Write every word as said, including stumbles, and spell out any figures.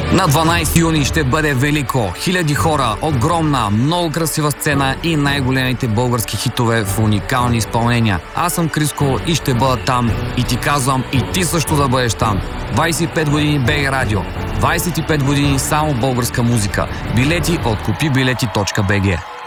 На дванайсети юни ще бъде велико. Хиляди хора, огромна, много красива сцена и най-големите български хитове в уникални изпълнения. Аз съм Криско и ще бъда там. И ти казвам, и ти също да бъдеш там. двайсет и пет години БГ Радио. двайсет и пет години само българска музика. Билети от купи билети точка би джи.